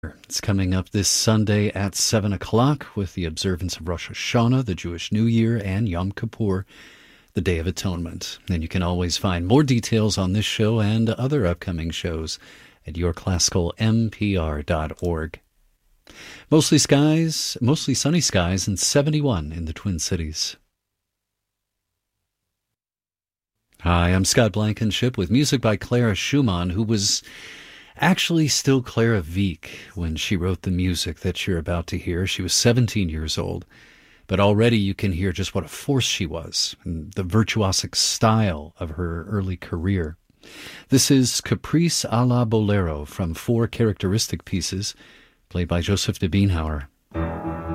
It's coming up this Sunday at 7 o'clock with the observance of Rosh Hashanah, the Jewish New Year, and Yom Kippur, the Day of Atonement. And you can always find more details on this show and other upcoming shows at yourclassicalmpr.org. Mostly sunny skies, and 71 in the Twin Cities. Hi, I'm Scott Blankenship with music by Clara Schumann, who was actually still Clara Wieck when she wrote the music that you're about to hear. She was 17 years old, but already you can hear just what a force she was and the virtuosic style of her early career. This is Caprice à la Bolero from 4 characteristic pieces played by Joseph de Beenhauer.